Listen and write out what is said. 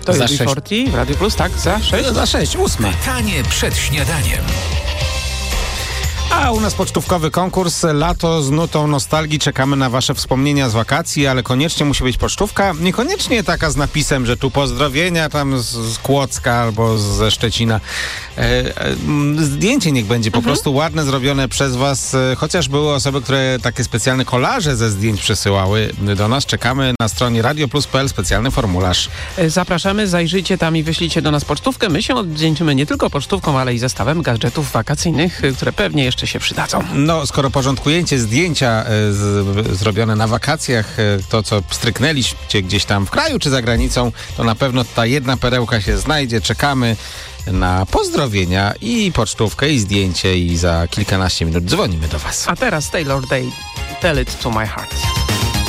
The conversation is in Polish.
To Za jest 6. UB40 w Radio Plus, tak? Za 6? Za 6, 8. Pytanie przed śniadaniem. A u nas pocztówkowy konkurs Lato z nutą nostalgii. Czekamy na wasze wspomnienia z wakacji, ale koniecznie musi być pocztówka. Niekoniecznie taka z napisem, że tu pozdrowienia tam z Kłodzka albo ze Szczecina. Zdjęcie niech będzie po prostu ładne, zrobione przez was. Chociaż były osoby, które takie specjalne kolaże ze zdjęć przesyłały do nas. Czekamy na stronie radioplus.pl, specjalny formularz. Zapraszamy, zajrzyjcie tam i wyślijcie do nas pocztówkę. My się odwdzięczymy nie tylko pocztówką, ale i zestawem gadżetów wakacyjnych, które pewnie jeszcze się przydadzą. No, skoro porządkujecie zdjęcia zrobione na wakacjach, to co stryknęliście gdzieś tam w kraju czy za granicą, to na pewno ta jedna perełka się znajdzie. Czekamy na pozdrowienia i pocztówkę i zdjęcie i za kilkanaście minut dzwonimy do was. A teraz Taylor Day, Tell It To My Heart.